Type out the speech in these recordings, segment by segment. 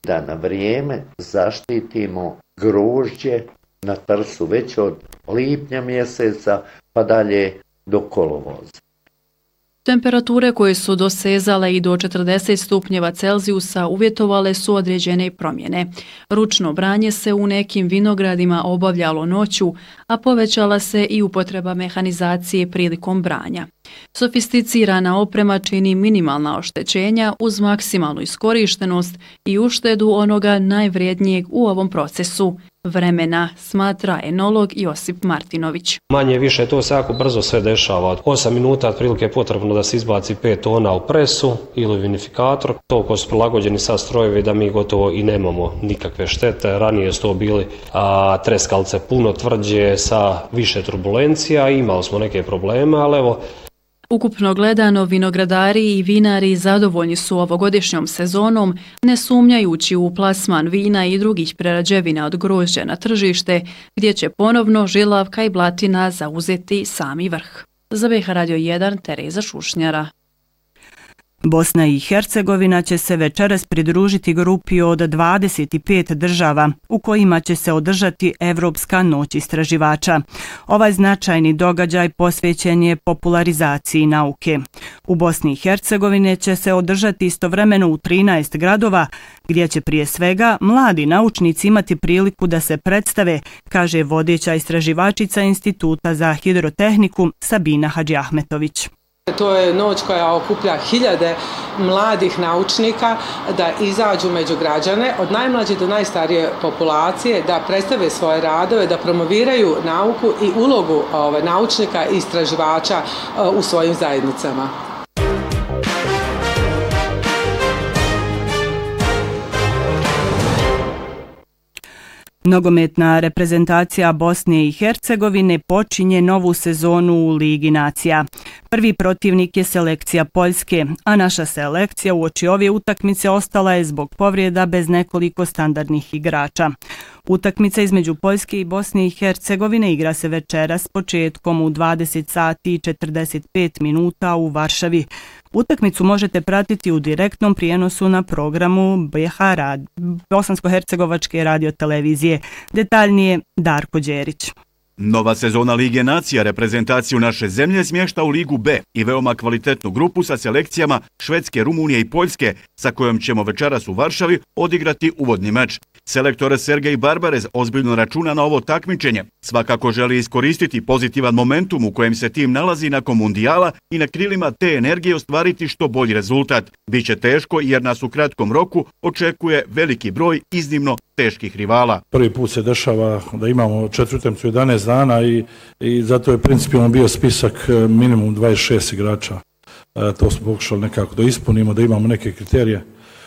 da na vrijeme zaštitimo grožđe na trsu već od lipnja mjeseca pa dalje do kolovoza. Temperature koje su dosezale i do 40 stupnjeva Celzijusa uvjetovale su određene promjene. Ručno branje se u nekim vinogradima obavljalo noću, a povećala se i upotreba mehanizacije prilikom branja. Sofisticirana oprema čini minimalna oštećenja uz maksimalnu iskorištenost i uštedu onoga najvrijednijeg u ovom procesu vremena, smatra enolog Josip Martinović. Manje više to se jako brzo sve dešava. 8 minuta otprilike je potrebno da se izbaci 5 tona u presu ili vinifikator. Toliko su prilagođeni sad strojevi da mi gotovo i nemamo nikakve štete. Ranije su to bili treskalce puno tvrđe sa više turbulencija, imali smo neke probleme, ali evo. Ukupno gledano, vinogradari i vinari zadovoljni su ovogodišnjom sezonom, ne sumnjajući u plasman vina i drugih prerađevina od grožđa na tržište, gdje će ponovno Žilavka i Blatina zauzeti sami vrh. Za BiH Radio 1, Tereza Šušnjara. Bosna i Hercegovina će se večeras pridružiti grupi od 25 država u kojima će se održati Evropska noć istraživača. Ovaj značajni događaj posvećen je popularizaciji nauke. U Bosni i Hercegovini će se održati istovremeno u 13 gradova, gdje će prije svega mladi naučnici imati priliku da se predstave, kaže vodeća istraživačica Instituta za hidrotehniku Sabina Hadžiahmetović. To je noć koja okuplja hiljade mladih naučnika da izađu među građane, od najmlađe do najstarije populacije, da predstave svoje radove, da promoviraju nauku i ulogu naučnika i istraživača u svojim zajednicama. Nogometna reprezentacija Bosne i Hercegovine počinje novu sezonu u Ligi nacija. Prvi protivnik je selekcija Poljske, a naša selekcija uoči ove utakmice ostala je zbog povrijeda bez nekoliko standardnih igrača. Utakmica između Poljske i Bosne i Hercegovine igra se večeras početkom u 20 sati i 45 minuta u Varšavi. Utakmicu možete pratiti u direktnom prijenosu na programu Bosansko-hercegovačke radiotelevizije. Detaljnije Darko Đerić. Nova sezona Lige nacija reprezentaciju naše zemlje smješta u Ligu B i veoma kvalitetnu grupu sa selekcijama Švedske, Rumunije i Poljske, sa kojom ćemo večeras u Varšavi odigrati uvodni meč. Selektor Sergej Barbarez ozbiljno računa na ovo takmičenje. Svakako želi iskoristiti pozitivan momentum u kojem se tim nalazi nakon mundijala i na krilima te energije ostvariti što bolji rezultat. Biće teško jer nas u kratkom roku očekuje veliki broj iznimno teških rivala. Prvi put se dešava da imamo četvrtemcu 11 dana i zato je principijalno bio spisak minimum 26 igrača. To smo pokušali nekako da ispunimo, da imamo neke kriterije.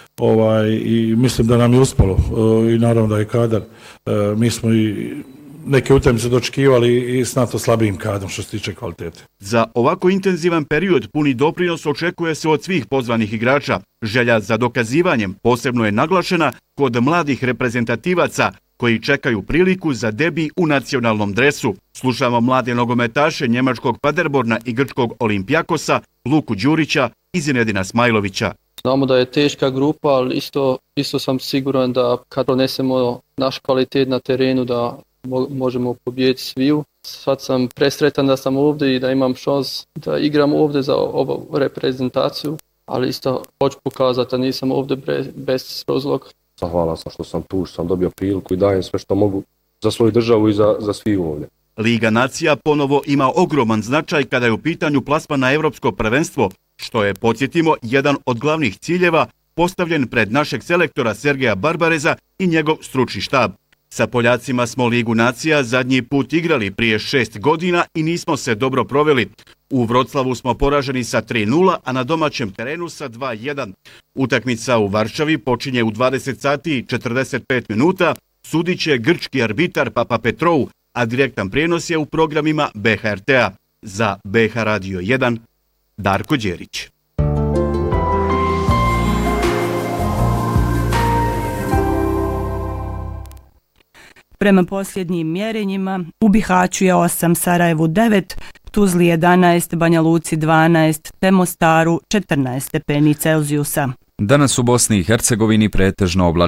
I mislim da nam je uspalo i naravno da je kadar. Mi smo i neke utakmice dočekivali i s nato slabijim kadrom što se tiče kvalitete. Za ovako intenzivan period puni doprinos očekuje se od svih pozvanih igrača. Želja za dokazivanjem posebno je naglašena kod mladih reprezentativaca koji čekaju priliku za debi u nacionalnom dresu. Slušamo mlade nogometaše njemačkog Paderborna i grčkog Olimpijakosa, Luku Đurića i Zinedina Smajlovića. Znamo da je teška grupa, ali isto sam siguran da kad pronesemo naš kvalitet na terenu da možemo pobijediti sviju. Sad sam presretan da sam ovdje i da imam šans da igram ovdje za ovu reprezentaciju, ali isto hoću pokazati da nisam ovdje bez razloga. Zahvalan sam što sam tu, što sam dobio priliku i dajem sve što mogu za svoju državu i za sviju ovdje. Liga nacija ponovo ima ogroman značaj kada je u pitanju plasman na Evropsko prvenstvo, što je, podsjetimo, jedan od glavnih ciljeva postavljen pred našeg selektora Sergeja Barbareza i njegov stručni štab. Sa Poljacima smo Ligu nacija zadnji put igrali prije 6 godina i nismo se dobro proveli. U Vroclavu smo poraženi sa 3:0, a na domaćem terenu sa 2:1. Utakmica u Varšavi počinje u 20 sati i 45 minuta, sudit će grčki arbitar Papa Petrou, a direktan prijenos je u programima BHRT-a. Za BiH Radio 1, Darko Đerić. Prema posljednjim mjerenjima, u Bihaću je 8, Sarajevu 9, Tuzli 11, Banja Luci 12, te Mostaru 14 stepeni Celzijusa. Danas u Bosni i Hercegovini pretežno oblačno.